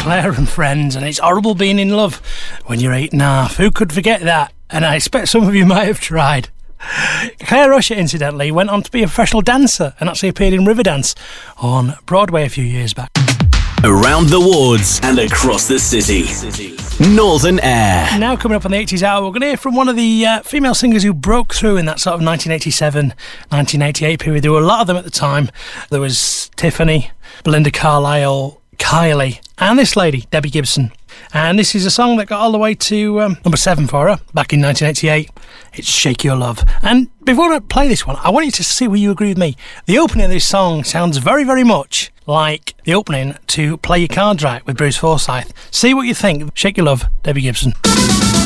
Claire and Friends, and it's horrible being in love when you're 8.5. Who could forget that? And I expect some of you might have tried. Claire Usher, incidentally, went on to be a professional dancer and actually appeared in Riverdance on Broadway a few years back. Around the wards and across the city. Northern Air. Now coming up on the 80s hour, we're going to hear from one of the female singers who broke through in that sort of 1987, 1988 period. There were a lot of them at the time. There was Tiffany, Belinda Carlisle, Kylie, and this lady, Debbie Gibson. And this is a song that got all the way to number 7 for her back in 1988. It's Shake Your Love. And before I play this one, I want you to see whether you agree with me. The opening of this song sounds very, very much like the opening to Play Your Cards Right with Bruce Forsyth. See what you think. Shake Your Love, Debbie Gibson.